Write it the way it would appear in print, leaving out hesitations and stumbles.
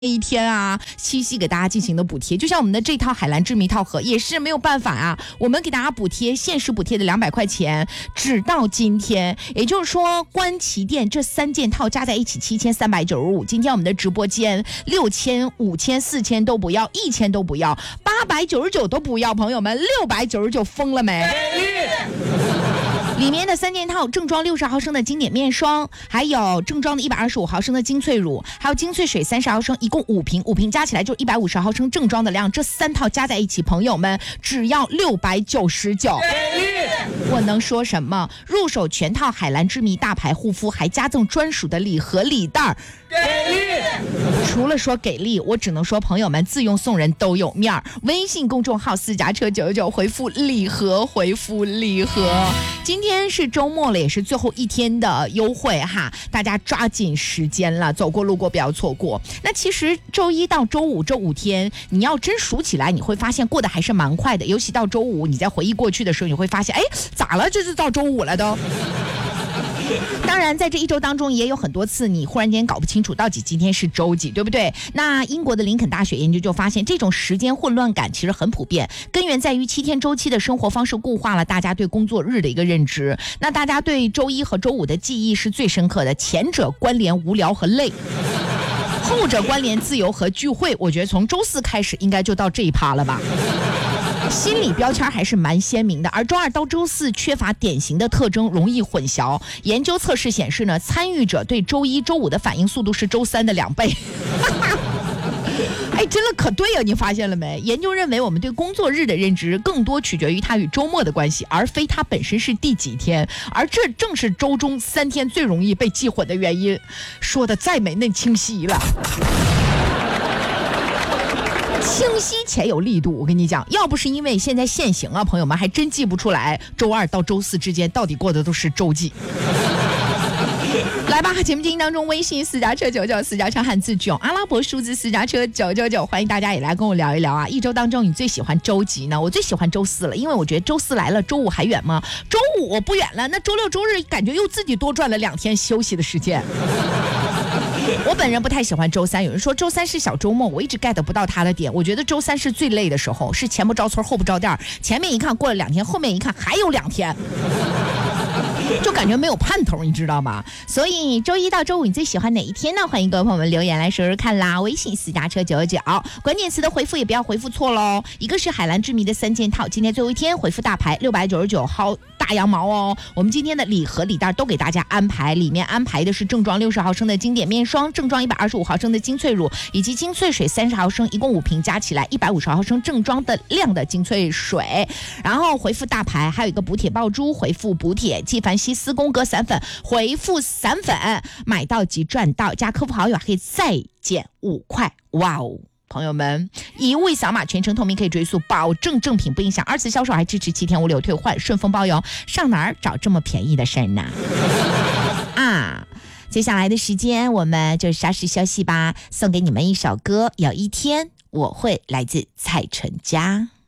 一天啊，七夕给大家进行的补贴，就像我们的这套海蓝之谜套盒也是没有办法啊，我们给大家补贴限时补贴的200块钱，直到今天，也就是说观旗店这3件套加在一起7395，今天我们的直播间6000、5000、4000都不要，1000都不要，899都不要，朋友们699疯了没？里面的3件套，正装60毫升的经典面霜，还有正装的125毫升的精粹乳，还有精粹水30毫升，一共5瓶，5瓶加起来就150毫升正装的量，这3套加在一起，朋友们只要699。我能说什么？入手全套海蓝之谜大牌护肤，还加赠专属的礼盒礼袋。给力！除了说给力，我只能说朋友们自用送人都有面儿。微信公众号私家车999回复礼盒，回复礼盒。今天是周末了，也是最后一天的优惠哈，大家抓紧时间了，走过路过不要错过。那其实周一到周五这5天，你要真数起来，你会发现过得还是蛮快的。尤其到周五，你在回忆过去的时候，你会发现，哎，咋了？这就到周五了都。当然在这一周当中也有很多次你忽然间搞不清楚到底今天是周几，对不对？那英国的林肯大学研究就发现，这种时间混乱感其实很普遍，根源在于7天周期的生活方式固化了大家对工作日的一个认知。那大家对周一和周五的记忆是最深刻的，前者关联无聊和累，后者关联自由和聚会。我觉得从周四开始应该就到这一趴了吧。心理标签还是蛮鲜明的，而周二到周四缺乏典型的特征，容易混淆。研究测试显示呢，参与者对周一周五的反应速度是周三的2倍。哎，真的可对啊，你发现了没？研究认为我们对工作日的认知更多取决于它与周末的关系，而非它本身是第几天，而这正是周中3天最容易被记混的原因。说的再没那清晰了，清晰且有力度。我跟你讲，要不是因为现在限行啊，朋友们还真记不出来周二到周四之间到底过的都是周几。来吧，节目进行当中，微信私家车999，私家车汉字囧，阿拉伯数字私家车999，欢迎大家也来跟我聊一聊啊。一周当中你最喜欢周几呢？我最喜欢周四了，因为我觉得周四来了，周五还远吗？周五不远了，那周六周日感觉又自己多赚了2天休息的时间。我本人不太喜欢周三，有人说周三是小周末，我一直 get 不到他的点。我觉得周三是最累的时候，是前不着村后不着店，前面一看过了2天，后面一看还有2天，就感觉没有盼头，你知道吗？所以周一到周五你最喜欢哪一天呢？欢迎各位朋友们留言来说说看啦。微信私家车999，关键词的回复也不要回复错喽。一个是海蓝之谜的3件套，今天最后一天回复大牌699，好大羊毛哦。我们今天的礼盒礼袋都给大家安排，里面安排的是正装60毫升的经典面霜，正装125毫升的精粹乳，以及精粹水30毫升，一共5瓶加起来150毫升正装的量的精粹水。然后回复大牌，还有一个补铁爆珠，回复补铁纪梵希斯宫格散粉，回复散粉，买到即赚到，加客服好友可以再减5块。哇哦！朋友们，一物一扫码，全程透明，可以追溯，保证正品不影响，2次销售还支持7天无理由退换，顺丰包邮，上哪儿找这么便宜的事儿呢？啊！接下来的时间我们就稍事休息吧，送给你们一首歌，有一天我会，来自蔡淳佳。